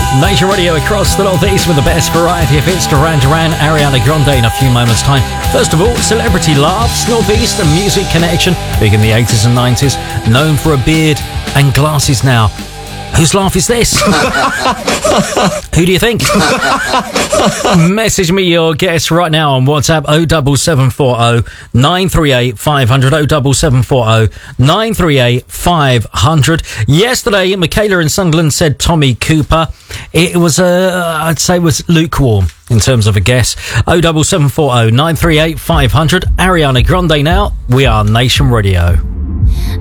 Nation Radio across the Northeast with the best variety of hits. Duran Duran, Ariana Grande in a few moments' time. First of all, Celebrity Laughs, Northeast and Music Connection, big in the 80s and 90s, known for a beard and glasses now. Whose laugh is this? Who do you think? Message me your guess right now on WhatsApp 07740 938 500 07740 938 500. Yesterday, Michaela in Sunderland said Tommy Cooper. It was, I'd say, was lukewarm in terms of a guess. 07740 938 500. Ariana Grande now. We are Nation Radio.